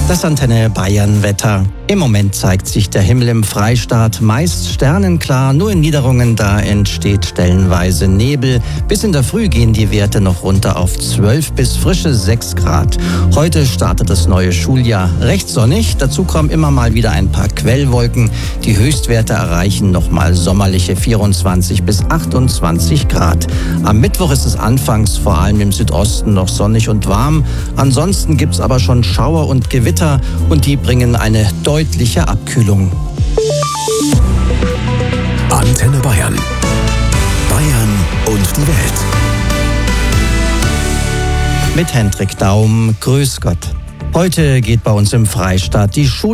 Das Antenne Bayern Wetter. Im Moment zeigt sich der Himmel im Freistaat meist sternenklar. Nur in Niederungen, da entsteht stellenweise Nebel. Bis in der Früh gehen die Werte noch runter auf 12 bis frische 6 Grad. Heute startet das neue Schuljahr recht sonnig. Dazu kommen immer mal wieder ein paar Quellwolken. Die Höchstwerte erreichen nochmal sommerliche 24 bis 28 Grad. Am Mittwoch ist es anfangs vor allem im Südosten noch sonnig und warm. Ansonsten gibt's aber schon Schauer und Gewitter und die bringen eine deutliche Abkühlung. Antenne Bayern. Bayern und die Welt. Mit Hendrik Daum, grüß Gott. Heute geht bei uns im Freistaat die Schule